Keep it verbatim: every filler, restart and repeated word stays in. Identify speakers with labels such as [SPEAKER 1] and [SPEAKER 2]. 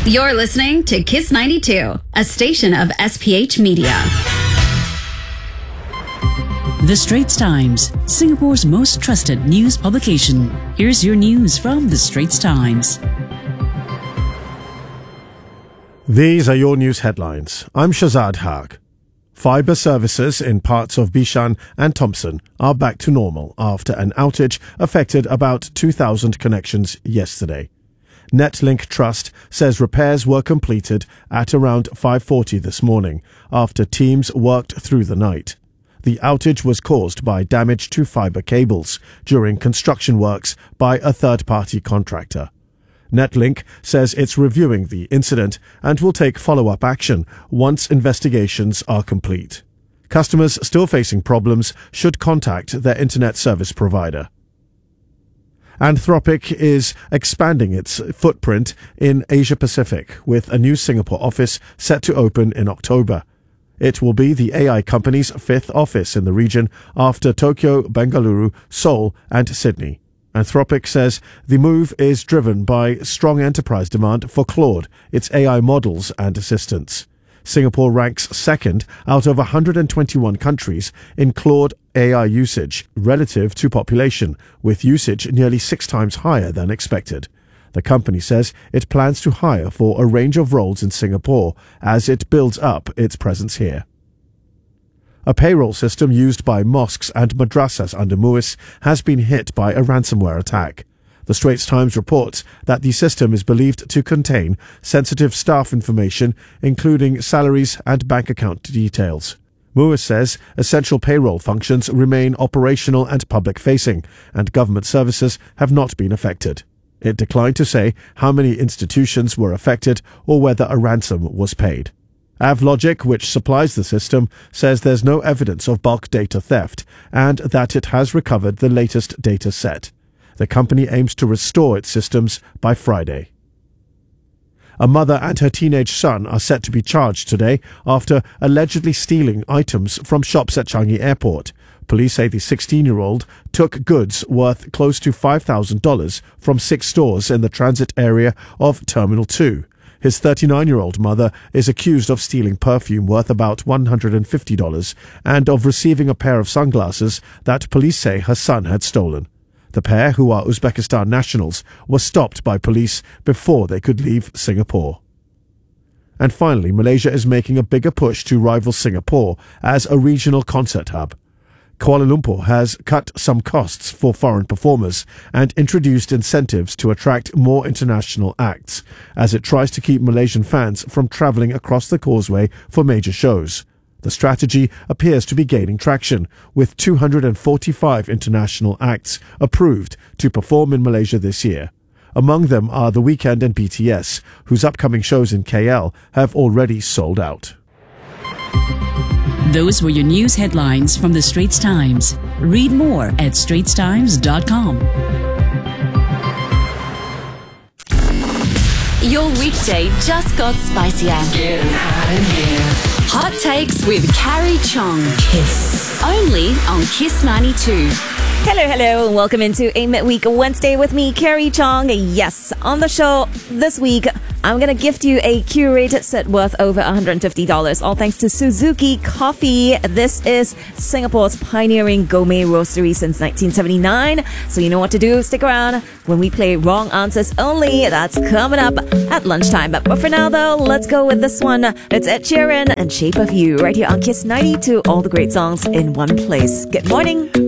[SPEAKER 1] You're listening to Kiss ninety-two, a station of S P H Media.
[SPEAKER 2] The Straits Times, Singapore's most trusted news publication. Here's your news from The Straits Times.
[SPEAKER 3] These are your news headlines. I'm Shazad Haq. Fibre services in parts of Bishan and Thompson are back to normal after an outage affected about two thousand connections yesterday. Netlink Trust says repairs were completed at around five forty this morning after teams worked through the night. The outage was caused by damage to fibre cables during construction works by a third-party contractor. Netlink says it's reviewing the incident and will take follow-up action once investigations are complete. Customers still facing problems should contact their internet service provider. Anthropic is expanding its footprint in Asia Pacific with a new Singapore office set to open in October. It will be the A I company's fifth office in the region after Tokyo, Bengaluru, Seoul and Sydney. Anthropic says the move is driven by strong enterprise demand for Claude, its A I models and assistants. Singapore ranks second out of one hundred twenty-one countries in Claude A I usage relative to population, with usage nearly six times higher than expected. The company says it plans to hire for a range of roles in Singapore as it builds up its presence here. A payroll system used by mosques and madrasas under MUIS has been hit by a ransomware attack. The Straits Times reports that the system is believed to contain sensitive staff information, including salaries and bank account details. MUIS says essential payroll functions remain operational and public-facing, and government services have not been affected. It declined to say how many institutions were affected or whether a ransom was paid. AvLogic, which supplies the system, says there's no evidence of bulk data theft and that it has recovered the latest data set. The company aims to restore its systems by Friday. A mother and her teenage son are set to be charged today after allegedly stealing items from shops at Changi Airport. Police say the sixteen-year-old took goods worth close to five thousand dollars from six stores in the transit area of Terminal two. His thirty-nine-year-old mother is accused of stealing perfume worth about one hundred fifty dollars and of receiving a pair of sunglasses that police say her son had stolen. The pair, who are Uzbekistan nationals, were stopped by police before they could leave Singapore. And finally, Malaysia is making a bigger push to rival Singapore as a regional concert hub. Kuala Lumpur has cut some costs for foreign performers and introduced incentives to attract more international acts as it tries to keep Malaysian fans from travelling across the causeway for major shows. The strategy appears to be gaining traction, with two hundred forty-five international acts approved to perform in Malaysia this year. Among them are The Weeknd and B T S, whose upcoming shows in K L have already sold out.
[SPEAKER 2] Those were your news headlines from The Straits Times. Read more at straits times dot com.
[SPEAKER 1] Your weekday just got spicier.
[SPEAKER 4] Getting hot in here.
[SPEAKER 1] Hot Takes with Carrie Chong.
[SPEAKER 4] Kiss.
[SPEAKER 1] Only on Kiss ninety-two.
[SPEAKER 5] Hello, hello, and welcome into a Midweek Wednesday with me, Carrie Chong. Yes, on the show this week, I'm going to gift you a curated set worth over one hundred fifty dollars, all thanks to Suzuki Coffee. This is Singapore's pioneering gourmet roastery since nineteen seventy-nine. So you know what to do. Stick around when we play Wrong Answers Only. That's coming up at lunchtime. But, but for now, though, let's go with this one. It's Ed Sheeran and Shape of You, right here on Kiss ninety-two. All the great songs in one place. Good morning.